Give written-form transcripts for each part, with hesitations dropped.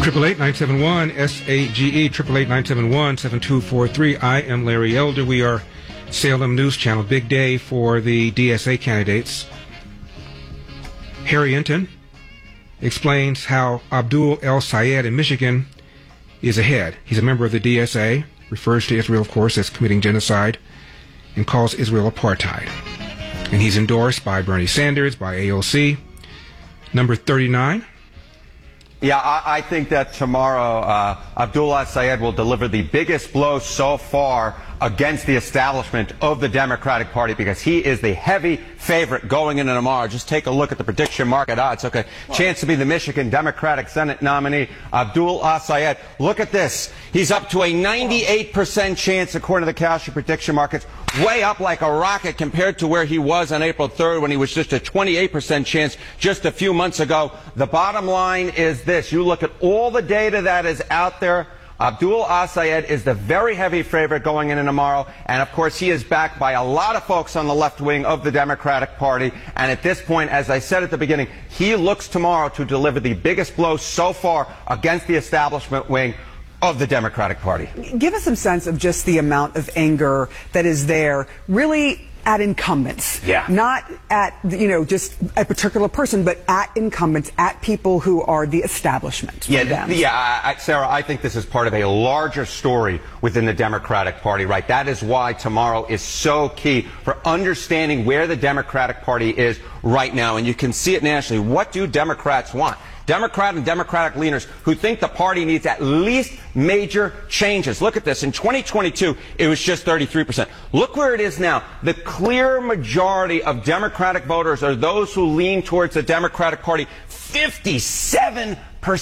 888-971-SAGE, 888-971-7243. I am Larry Elder. We are Salem News Channel. Big day for the DSA candidates. Harry Enton explains how Abdul El-Sayed in Michigan is ahead. He's a member of the DSA, refers to Israel, of course, as committing genocide, and calls Israel apartheid. And he's endorsed by Bernie Sanders, by AOC. Number 39. Yeah, I think that tomorrow Abdul El-Sayed will deliver the biggest blow so far against the establishment of the Democratic Party, because he is the heavy favorite going into tomorrow. Just take a look at the prediction market odds. Okay, chance to be the Michigan Democratic Senate nominee, Abdul El-Sayed. Look at this. He's up to a 98% chance according to the Kalshi prediction markets, way up like a rocket compared to where he was on April 3rd when he was just a 28% chance just a few months ago. The bottom line is this. You look at all the data that is out there, Abdul El-Sayed is the very heavy favorite going in tomorrow, and of course he is backed by a lot of folks on the left wing of the Democratic Party, and at this point, as I said at the beginning, he looks tomorrow to deliver the biggest blow so far against the establishment wing of the Democratic Party. Give us some sense of just the amount of anger that is there, really at incumbents. Yeah. Not at, just a particular person, but at incumbents, at people who are the establishment. Yeah, Sarah, I think this is part of a larger story within the Democratic Party, right? That is why tomorrow is so key for understanding where the Democratic Party is right now. And you can see it nationally. What do Democrats want? Democrat and Democratic leaners who think the party needs at least major changes. Look at this. In 2022, it was just 33%. Look where it is now. The clear majority of Democratic voters are those who lean towards the Democratic Party. 57%.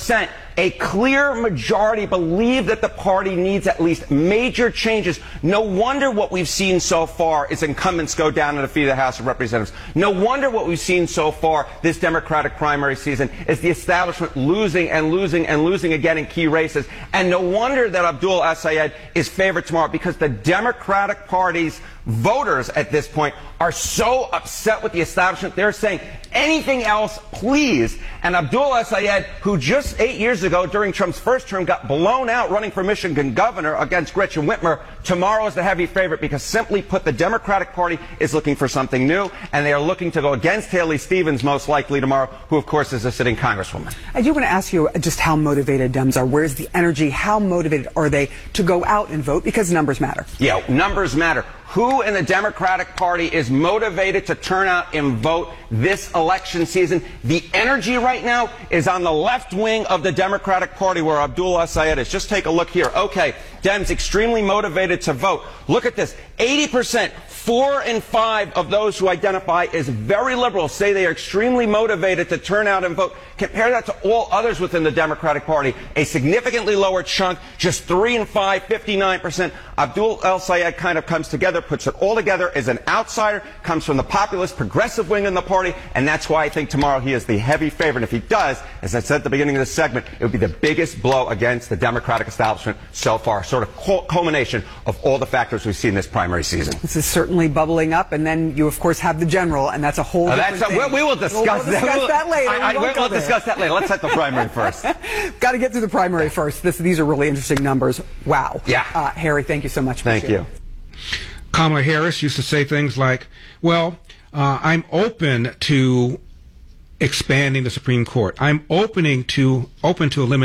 A clear majority believe that the party needs at least major changes. No wonder what we've seen so far is incumbents go down and defeat the House of Representatives. No wonder what we've seen so far this Democratic primary season is the establishment losing and losing and losing again in key races. And no wonder that Abdul El-Sayed is favored tomorrow, because the Democratic Party's voters at this point are so upset with the establishment. They're saying anything else, please. And Abdul El-Sayed, who just 8 years ago during Trump's first term got blown out running for Michigan governor against Gretchen Whitmer, tomorrow is the heavy favorite, because simply put, the Democratic Party is looking for something new, and they are looking to go against Haley Stevens most likely tomorrow, who of course is a sitting congresswoman. I do want to ask you just how motivated Dems are. Where's the energy? How motivated are they to go out and vote? Because numbers matter. Yeah, numbers matter. Who in the Democratic Party is motivated to turn out and vote this election season? The energy right now is on the left wing of the Democratic Party, where Abdul El-Sayed is. Just take a look here. Okay, Dems extremely motivated to vote. Look at this. 80%. 4 in 5 of those who identify as very liberal say they are extremely motivated to turn out and vote. Compare that to all others within the Democratic Party. A significantly lower chunk, just 3 in 5, 59%. Abdul El-Sayed kind of comes together, puts it all together as an outsider, comes from the populist progressive wing in the party, and that's why I think tomorrow he is the heavy favorite. If he does, as I said at the beginning of this segment, it would be the biggest blow against the Democratic establishment so far. Sort of culmination of all the factors we've seen this primary season. This is certainly bubbling up, and then you of course have the general, and that's a whole different thing. We will discuss that later. We'll discuss that later. Let's set the primary first. Got to get through the primary first. These are really interesting numbers. Wow. Yeah. Harry, thank you so much. Thank you. Kamala Harris used to say things like, well, I'm open to expanding the Supreme Court. I'm open to eliminating